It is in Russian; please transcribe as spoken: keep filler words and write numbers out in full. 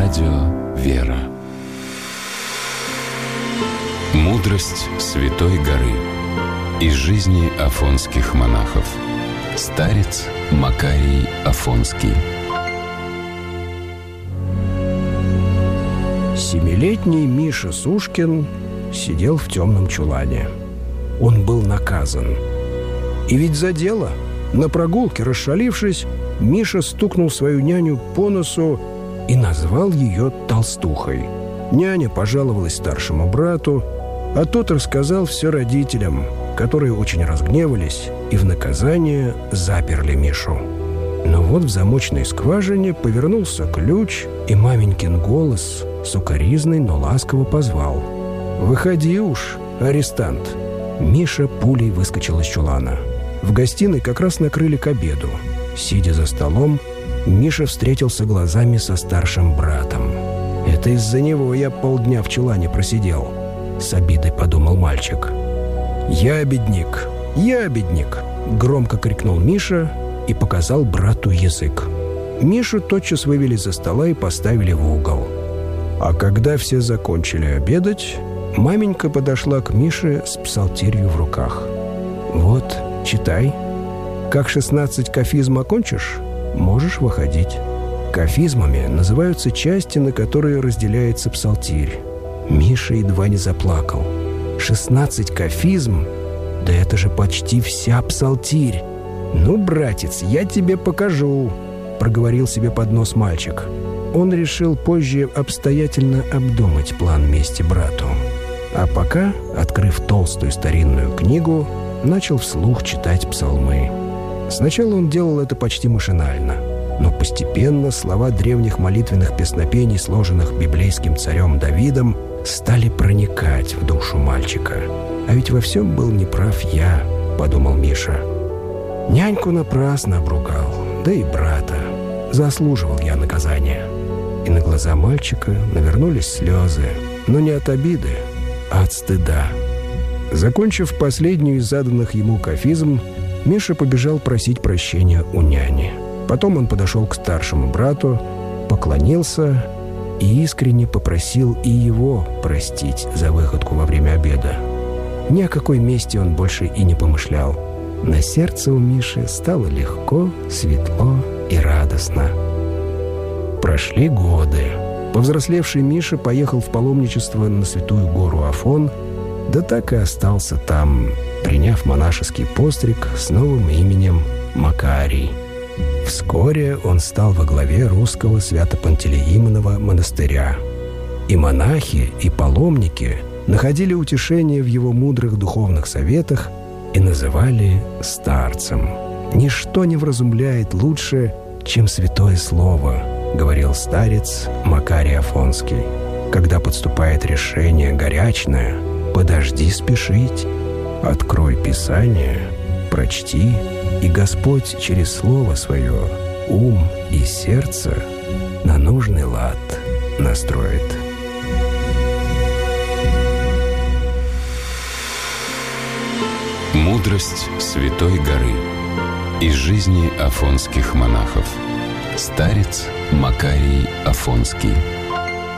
Радио «Вера». Мудрость Святой горы. Из жизни афонских монахов. Старец Макарий Афонский. Семилетний Миша Сушкин сидел в темном чулане. Он был наказан. И ведь за дело. На прогулке, расшалившись, Миша стукнул свою няню по носу и назвал ее толстухой. Няня пожаловалась старшему брату, а тот рассказал все родителям, которые очень разгневались и в наказание заперли Мишу. Но вот в замочной скважине повернулся ключ, и маменькин голос сукоризный, но ласково позвал: «Выходи уж, арестант!» Миша пулей выскочил из чулана. В гостиной как раз накрыли к обеду. Сидя за столом, Миша встретился глазами со старшим братом. «Это из-за него я полдня в чулане просидел», — с обидой подумал мальчик. «Я бедняк! Я бедняк!» — громко крикнул Миша и показал брату язык. Мишу тотчас вывели за стола и поставили в угол. А когда все закончили обедать, маменька подошла к Мише с псалтирью в руках. «Вот, читай. Как шестнадцать кафизм окончишь, можешь выходить». Кафизмами называются части, на которые разделяется псалтирь. Миша едва не заплакал. шестнадцать кафизм? Да это же почти вся псалтирь. «Ну, братец, я тебе покажу», — проговорил себе под нос мальчик. Он решил позже обстоятельно обдумать план мести брату. А пока, открыв толстую старинную книгу, начал вслух читать псалмы. Сначала он делал это почти машинально, но постепенно слова древних молитвенных песнопений, сложенных библейским царем Давидом, стали проникать в душу мальчика. «А ведь во всем был неправ я», — подумал Миша. «Няньку напрасно обругал, да и брата. Заслуживал я наказания». И на глаза мальчика навернулись слезы, но не от обиды, а от стыда. Закончив последнюю из заданных ему кафизм, Миша побежал просить прощения у няни. Потом он подошел к старшему брату, поклонился и искренне попросил и его простить за выходку во время обеда. Ни о какой мести он больше и не помышлял. На сердце у Миши стало легко, светло и радостно. Прошли годы. Повзрослевший Миша поехал в паломничество на Святую гору Афон, да так и остался там, приняв монашеский постриг с новым именем Макарий. Вскоре он стал во главе русского Свято-Пантелеимонова монастыря. И монахи, и паломники находили утешение в его мудрых духовных советах и называли старцем. «Ничто не вразумляет лучше, чем святое слово», — говорил старец Макарий Афонский. «Когда подступает решение горячное, подожди спешить, открой Писание, прочти, и Господь через слово свое ум и сердце на нужный лад настроит». Мудрость Святой горы. Из жизни афонских монахов. Старец Макарий Афонский.